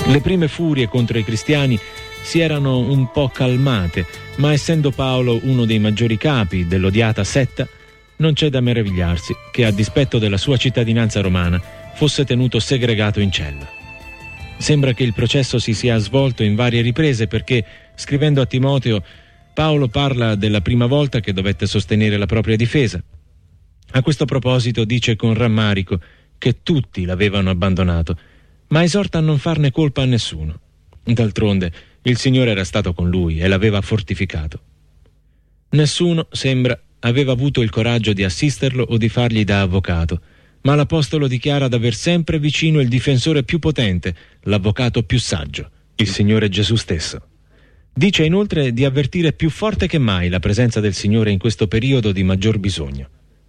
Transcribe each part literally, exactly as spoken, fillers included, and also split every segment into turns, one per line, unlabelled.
Le prime furie contro i cristiani si erano un po' calmate, ma essendo Paolo uno dei maggiori capi dell'odiata setta, non c'è da meravigliarsi che, a dispetto della sua cittadinanza romana, fosse tenuto segregato in cella. Sembra che il processo si sia svolto in varie riprese perché, scrivendo a Timoteo, Paolo parla della prima volta che dovette sostenere la propria difesa. A questo proposito dice con rammarico che tutti l'avevano abbandonato, ma esorta a non farne colpa a nessuno. D'altronde, il Signore era stato con lui e l'aveva fortificato. Nessuno, sembra, aveva avuto il coraggio di assisterlo o di fargli da avvocato, ma l'Apostolo dichiara d'aver sempre vicino il difensore più potente, l'avvocato più saggio, il Signore Gesù stesso. Dice inoltre di avvertire più forte che mai la presenza del Signore in questo periodo di maggior bisogno.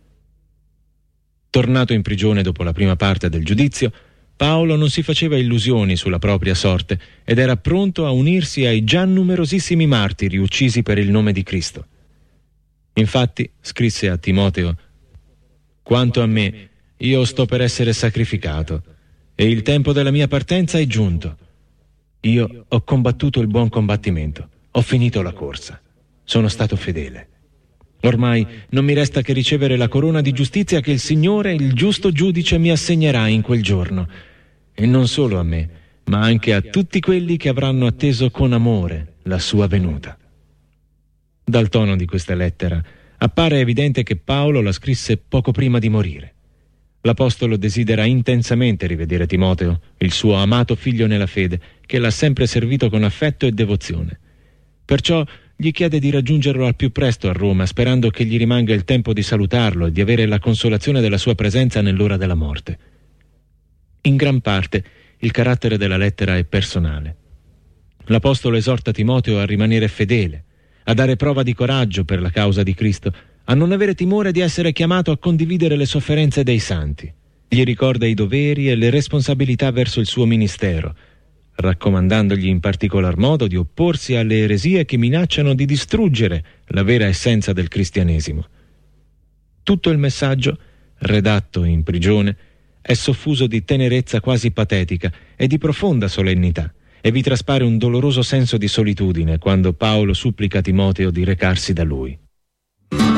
Tornato in prigione dopo la prima parte del giudizio, Paolo non si faceva illusioni sulla propria sorte ed era pronto a unirsi ai già numerosissimi martiri uccisi per il nome di Cristo. Infatti, scrisse a Timoteo: «Quanto a me, io sto per essere sacrificato, e il tempo della mia partenza è giunto. Io ho combattuto il buon combattimento, ho finito la corsa, sono stato fedele. Ormai non mi resta che ricevere la corona di giustizia che il Signore, il giusto giudice, mi assegnerà in quel giorno, e non solo a me, ma anche a tutti quelli che avranno atteso con amore la sua venuta». Dal tono di questa lettera appare evidente che Paolo la scrisse poco prima di morire. L'Apostolo desidera intensamente rivedere Timoteo, il suo amato figlio nella fede, che l'ha sempre servito con affetto e devozione. Perciò gli chiede di raggiungerlo al più presto a Roma, sperando che gli rimanga il tempo di salutarlo e di avere la consolazione della sua presenza nell'ora della morte. In gran parte il carattere della lettera è personale. L'Apostolo esorta Timoteo a rimanere fedele, a dare prova di coraggio per la causa di Cristo, a non avere timore di essere chiamato a condividere le sofferenze dei santi. Gli ricorda i doveri e le responsabilità verso il suo ministero, raccomandandogli in particolar modo di opporsi alle eresie che minacciano di distruggere la vera essenza del cristianesimo. Tutto il messaggio, redatto in prigione, è soffuso di tenerezza quasi patetica e di profonda solennità, e vi traspare un doloroso senso di solitudine quando Paolo supplica Timoteo di recarsi da lui.